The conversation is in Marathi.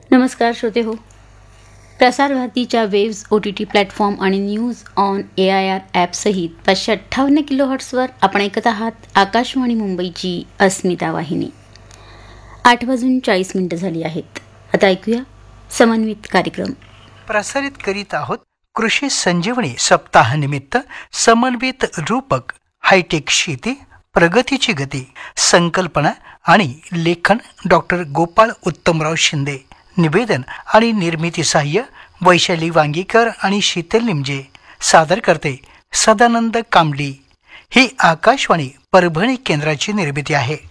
नमस्कार श्रोते हो. प्रसार भारतीच्या वेव्ज OTT प्लॅटफॉर्म आणि न्यूज ऑन AIR ॲपसहित 558 किलोहर्ट्सवर आपण ऐकत आहात आकाशवाणी मुंबईची अस्मिता वाहिनी. 8:40 झाली आहेत. आता ऐकूया समन्वित कार्यक्रम. प्रसारित करीत आहोत कृषी संजीवनी सप्ताहानिमित्त समन्वित रूपक हायटेक शेती प्रगतीची गती, संकल्पना आणि लेखन डॉक्टर गोपाळ उत्तमराव शिंदे. निवेदन आणि निर्मिती सहाय्य वैशाली वांगीकर आणि शीतल निमजे. सादर करते सदानंद कांबली. ही आकाशवाणी परभणी केंद्राची निर्मिती आहे.